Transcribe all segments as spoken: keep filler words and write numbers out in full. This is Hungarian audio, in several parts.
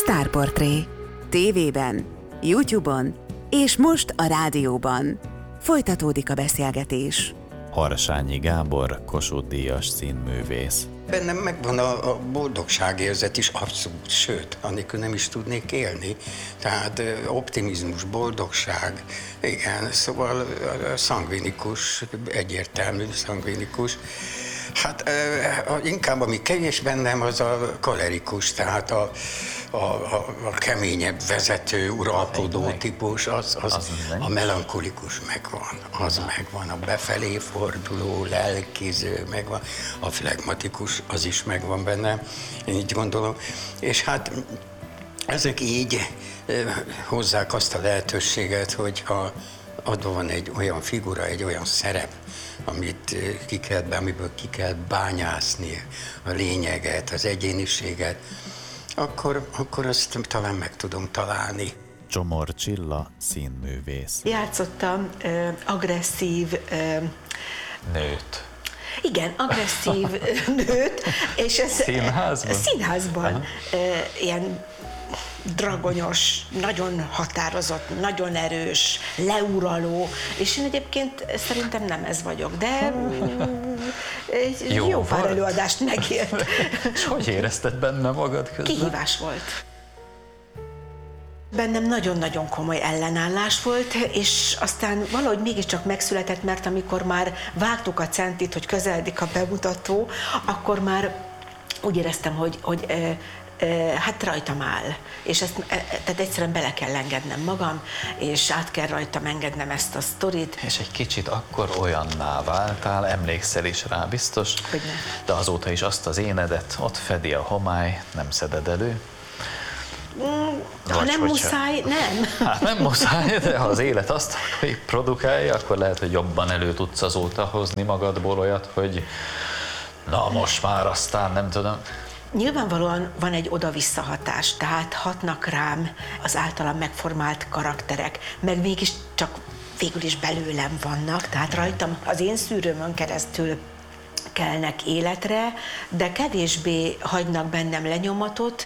Sztárportré. Tévében, YouTube-on és most a rádióban. Folytatódik a beszélgetés. Harsányi Gábor, Kossuth-díjas színművész. Bennem megvan a, a boldogságérzet is abszolút, sőt, annélkül nem is tudnék élni. Tehát optimizmus, boldogság, igen, szóval szangvinikus, egyértelmű szangvinikus. Hát inkább ami kevés bennem, az a kolerikus, tehát a, a, a, a keményebb vezető, uralkodó típus, az, az, az a melankolikus megvan, az megvan, a befelé forduló, lelkiző megvan, a flegmatikus, az is megvan benne, én így gondolom. És hát ezek így hozzák azt a lehetőséget, hogyha adva van egy olyan figura, egy olyan szerep, amit ki kell, amiből ki kell bányászni a lényeget, az egyéniséget, akkor, akkor azt talán meg tudom találni. Csomor Csilla, színművész. Játszottam ö, agresszív ö, nőt. Igen, agresszív nőt, és ez színházban? Színházban ö, ilyen dragonyos, nagyon határozott, nagyon erős, leuraló, és én egyébként szerintem nem ez vagyok, de egy jó, jó pár előadást megért. És hogy érezted benne magad közben? Kihívás volt. Bennem nagyon-nagyon komoly ellenállás volt, és aztán valahogy mégiscsak megszületett, mert amikor már vágtuk a centit, hogy közeledik a bemutató, akkor már úgy éreztem, hogy, hogy hát rajtam áll, és ezt, tehát egyszerűen bele kell engednem magam, és át kell rajtam engednem ezt a sztorit. És egy kicsit akkor olyanná váltál, emlékszel is rá biztos, Hogyne. De azóta is azt az énedet, ott fedi a homály, nem szeded elő. Mm, ha nem muszáj, nem. Hát nem muszáj, de ha az élet azt produkálja, akkor lehet, hogy jobban elő tudsz azóta hozni magadból olyat, hogy na most már aztán nem tudom. Nyilvánvalóan van egy oda-vissza hatás, tehát hatnak rám az általam megformált karakterek, meg mégis csak végül is belőlem vannak, tehát rajtam az én szűrőmön keresztül kelnek életre, de kevésbé hagynak bennem lenyomatot.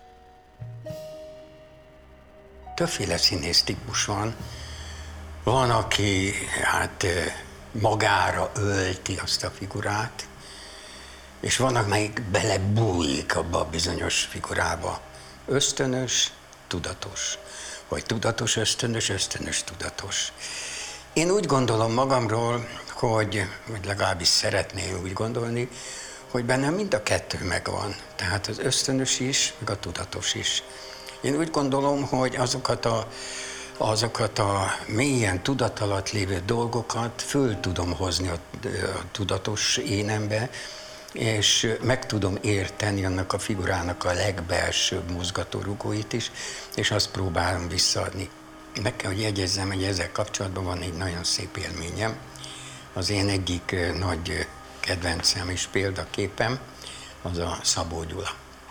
Többféle színész típus van. Van, aki hát magára ölti azt a figurát, és van, amelyik belebújik abba a bizonyos figurába. Ösztönös, tudatos. Vagy tudatos, ösztönös, ösztönös, tudatos. Én úgy gondolom magamról, hogy, vagy legalábbis szeretném úgy gondolni, hogy bennem mind a kettő megvan. Tehát az ösztönös is, meg a tudatos is. Én úgy gondolom, hogy azokat a, azokat a mélyen tudat alatt lévő dolgokat föl tudom hozni a, a tudatos énembe, és meg tudom érteni annak a figurának a legbelsőbb mozgatórugóit is, és azt próbálom visszaadni. Meg kell, hogy jegyezzem, hogy ezzel kapcsolatban van egy nagyon szép élményem. Az én egyik nagy kedvencem és példaképem, az a Szabó Gyula.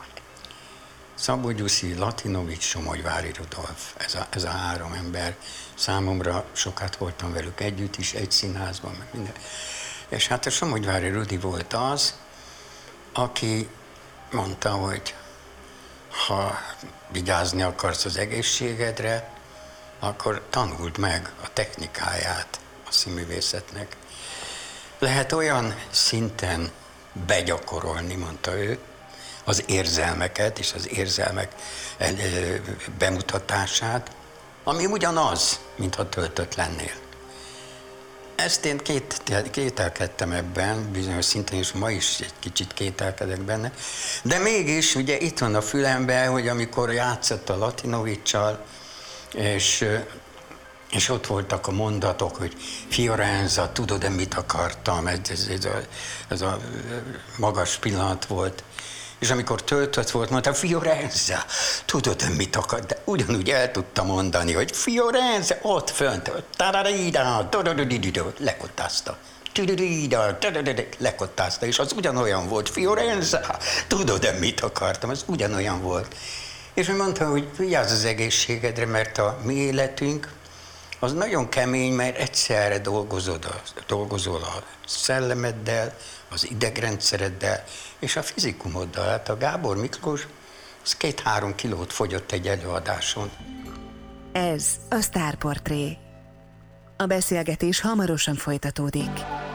Szabó Gyuszi, Latinovics, Somogyvári Rudolf, ez a, ez a három ember. Számomra sokat voltam velük együtt is, egy színházban, meg minden. És hát a Somogyvári Rudi volt az, aki mondta, hogy ha vigyázni akarsz az egészségedre, akkor tanuld meg a technikáját a színművészetnek. Lehet olyan szinten begyakorolni, mondta ő, az érzelmeket és az érzelmek bemutatását, ami ugyanaz, mintha töltött lennél. Ezt én két, kételkedtem ebben, bizonyos szinten, és ma is egy kicsit kételkedek benne, de mégis ugye itt van a fülemben, hogy amikor játszott a Latinovics-sal, és, és ott voltak a mondatok, hogy Fiorenza, tudod-e mit akartam, ez, ez, ez, a, ez a magas pillanat volt. És amikor töltött volt, mondta, Fiorenza, tudod, mit akar, de ugyanúgy el tudta mondani, hogy Fiorenza, ott fönt, lekottázta, lekottázta, és az ugyanolyan volt, Fiorenza, tudod, mit akartam, az ugyanolyan volt. És ő mondta, hogy vigyázz az egészségedre, mert a mi életünk az nagyon kemény, mert egyszerre dolgozod a, dolgozol a szellemeddel, az idegrendszereddel és a fizikumoddal. Hát a Gábor Miklós az két-három kilót fogyott egy előadáson. Ez a Sztárportré. A beszélgetés hamarosan folytatódik.